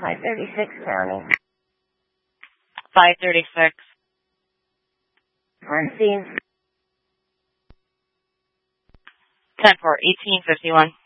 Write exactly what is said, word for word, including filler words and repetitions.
five thirty-six County. five thirty-six. Parentheses. ten four, eighteen fifty-one.